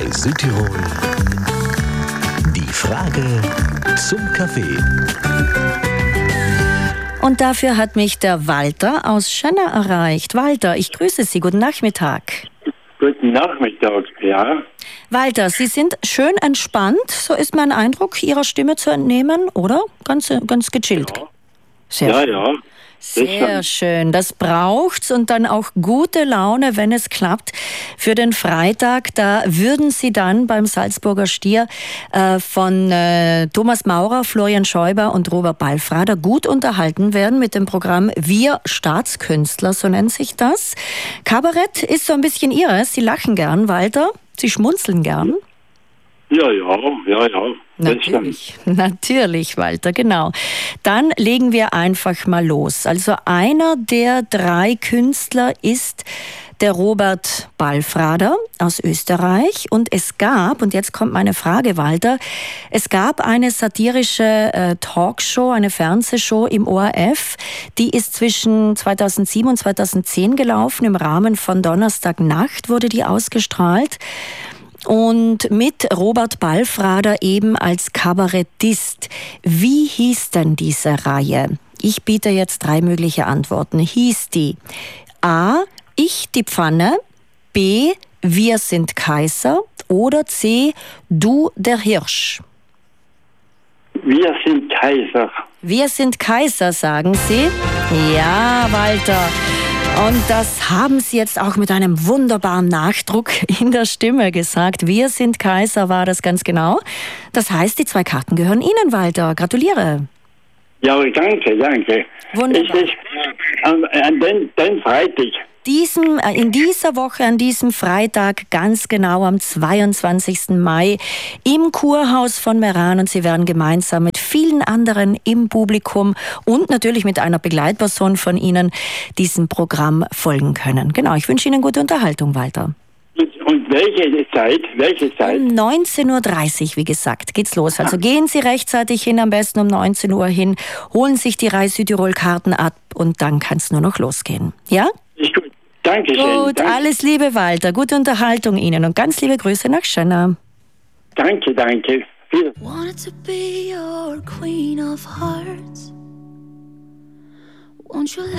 bei Südtirol. Die Frage zum Kaffee. Und dafür hat mich der Walter aus Schönna erreicht. Walter, ich grüße Sie. Guten Nachmittag. Guten Nachmittag, ja. Walter, Sie sind schön entspannt, so ist mein Eindruck, Ihrer Stimme zu entnehmen, oder? Ganz gechillt. Ja. Sehr schön. Ja. Sehr schön, das braucht's und dann auch gute Laune, wenn es klappt. Für den Freitag, da würden Sie dann beim Salzburger Stier von Thomas Maurer, Florian Schäuber und Robert Ballfrader gut unterhalten werden mit dem Programm Wir Staatskünstler, so nennt sich das. Kabarett ist so ein bisschen Ihres, Sie lachen gern, Walter, Sie schmunzeln gern. Ja. Natürlich, Walter, genau. Dann legen wir einfach mal los. Also einer der 3 Künstler ist der Robert Ballfrader aus Österreich. Und es gab, und jetzt kommt meine Frage, Walter, es gab eine satirische Talkshow, eine Fernsehshow im ORF, die ist zwischen 2007 und 2010 gelaufen. Im Rahmen von Donnerstagnacht wurde die ausgestrahlt. Und mit Robert Ballfrader eben als Kabarettist. Wie hieß denn diese Reihe? Ich biete jetzt 3 mögliche Antworten. Hieß die A. Ich die Pfanne, B. Wir sind Kaiser oder C. Du der Hirsch? Wir sind Kaiser. Wir sind Kaiser, sagen Sie? Ja, Walter. Und das haben Sie jetzt auch mit einem wunderbaren Nachdruck in der Stimme gesagt. Wir sind Kaiser war das ganz genau. Das heißt, die 2 Karten gehören Ihnen, Walter. Gratuliere. Ja, danke. Wunderbar. Es ist an den Freitag. In dieser Woche, an diesem Freitag, ganz genau am 22. Mai im Kurhaus von Meran, und Sie werden gemeinsam mit vielen anderen im Publikum und natürlich mit einer Begleitperson von Ihnen diesem Programm folgen können. Genau, ich wünsche Ihnen gute Unterhaltung, Walter. Und welche Zeit? Um 19.30 Uhr, wie gesagt, geht's los. Also gehen Sie rechtzeitig hin, am besten um 19 Uhr hin, holen sich die Reise Südtirol-Karten ab und dann kann es nur noch losgehen. Ja? Ist gut. Dankeschön. Gut, alles Liebe, Walter. Gute Unterhaltung Ihnen und ganz liebe Grüße nach Schönna. Danke. Wanted to be your queen of hearts. Won't you